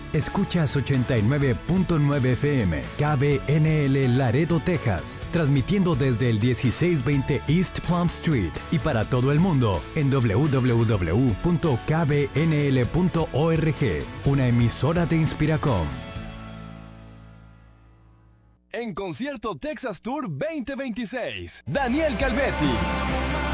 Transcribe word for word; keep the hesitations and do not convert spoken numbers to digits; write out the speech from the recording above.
Escuchas ochenta y nueve punto nueve F M, K B N L Laredo, Texas, transmitiendo desde el dieciséis veinte East Plum Street y para todo el mundo en doble u doble u doble u punto k b n l punto org, una emisora de Inspiracom. En Concierto Texas Tour veinte veintiséis, Daniel Calvetti.